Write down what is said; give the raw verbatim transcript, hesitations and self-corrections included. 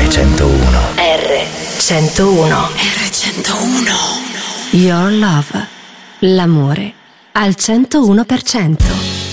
erre centouno. erre centouno. erre centouno. Your love. L'amore al centouno per cento.